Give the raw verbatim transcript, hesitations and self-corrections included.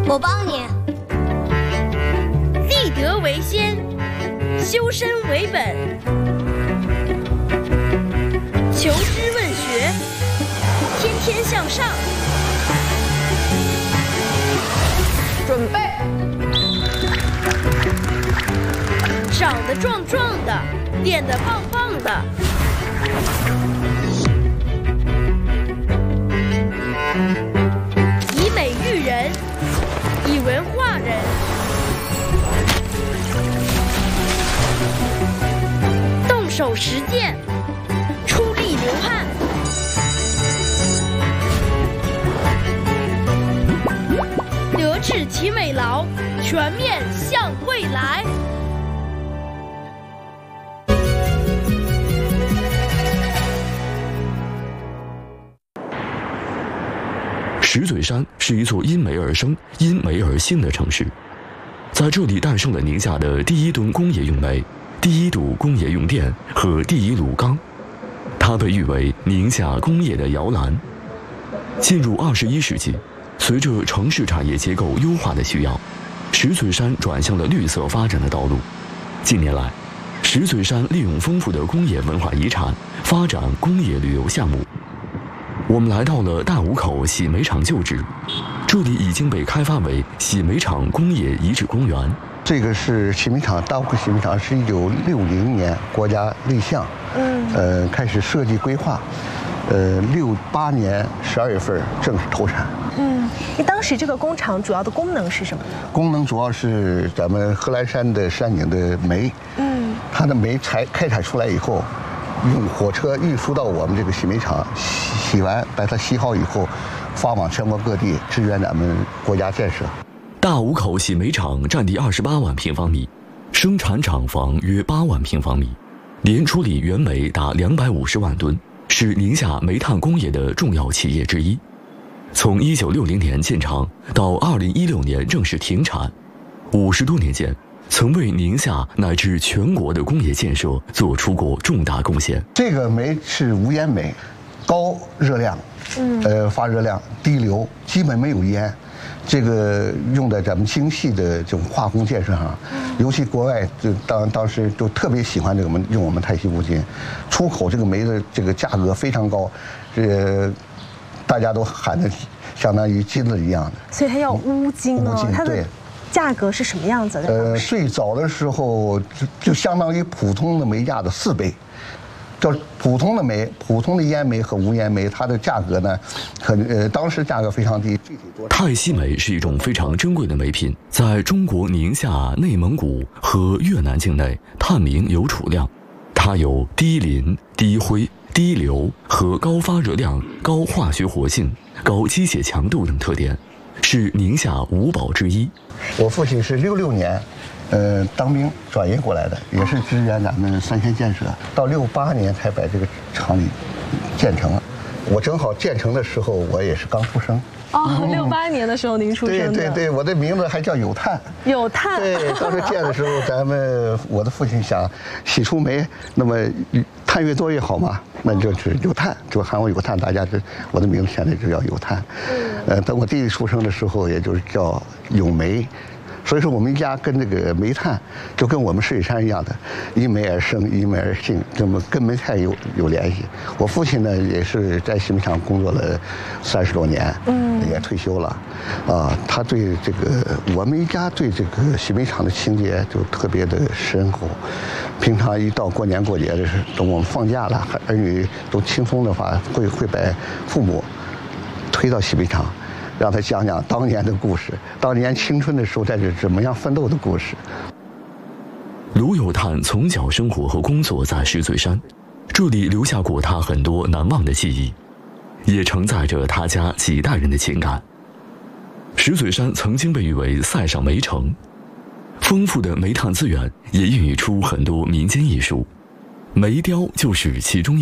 我帮你。 立德为先，修身为本。求知问学，天天向上。 准备。 长得壮壮的，练得棒棒的。以美育人，以文化人。动手实践，出力流汗。德智体美劳，全面向未来。 石嘴山是一座因煤而生、因煤而兴的城市，在这里诞生了宁夏的第一吨工业用煤、第一堵工业用电和第一炉钢，它被誉为宁夏工业的摇篮。进入二十一世纪，随着城市产业结构优化的需要，石嘴山转向了绿色发展的道路。近年来，石嘴山利用丰富的工业文化遗产，发展工业旅游项目。我们来到了大五口洗煤厂旧址，这里已经被开发为洗煤厂工业遗址公园。 这个是洗煤厂，大五口洗煤厂是一九六零年国家立项，嗯，呃，开始设计规划，呃，六八年十二月份正式投产。 嗯，你当时这个工厂主要的功能是什么？ 功能主要是咱们贺兰山的山顶的煤，嗯，它的煤采开采出来以后，用火车运输到我们这个洗煤厂，洗洗完把它洗好以后，发往全国各地支援咱们国家建设。 大五口洗煤厂占地二十八万平方米，生产厂房约八万平方米，年处理原煤达两百五十万吨，是宁夏煤炭工业的重要企业之一。从一九六零年建厂到二零一六年正式停产，五十多年间，曾为宁夏乃至全国的工业建设做出过重大贡献。 这个煤是无烟煤，高热量，嗯，呃，发热量，低硫，基本没有烟。这个用在咱们精细的这种化工建设上，尤其国外就当当时就特别喜欢这个我们用我们泰西钨金，出口这个煤的这个价格非常高，这大家都喊的相当于金子一样的。 所以它要钨金哦， 钨金， 它的对。 价格是什么样子的？ 呃，最早的时候就就相当于普通的煤价的四倍。叫普通的煤、普通的烟煤和无烟煤，它的价格呢，可呃当时价格非常低。具体多少？ 泰西煤是一种非常珍贵的煤品，在中国宁夏、内蒙古和越南境内探明有储量。它有低磷、低灰、低硫和高发热量、高化学活性、高机械强度等特点，是宁夏五宝之一。 我父亲是六六年。呃，当兵转业过来的，也是支援咱们三线建设，到六八年才把这个厂里建成了。我正好建成的时候，我也是刚出生。 哦，六八年的时候您出生的。 对对对，我的名字还叫有炭。 有炭。 对，当时建的时候，咱们我的父亲想洗出煤，那么碳越多越好嘛，那就是有炭，就喊我有炭，大家就我的名字现在就叫有炭。呃，等我弟弟出生的时候，也就是叫有煤。所以说，我们一家跟这个煤炭，就跟我们石嘴山一样的，因煤而生，因煤而兴，这么跟煤炭有有联系。我父亲呢，也是在洗煤厂工作了三十多年，嗯，也退休了，啊，他对这个我们一家对这个洗煤厂的情节就特别的深厚。平常一到过年过节的时候，等我们放假了，儿女都轻松的话，会会把父母推到洗煤厂。让他讲讲当年的故事，当年青春的时候在这怎么样奋斗的故事。 卢有炭从小生活和工作在石嘴山，这里留下过他很多难忘的记忆，也承载着他家几代人的情感。石嘴山曾经被誉为塞上煤城，丰富的煤炭资源也孕育出很多民间艺术，煤雕就是其中一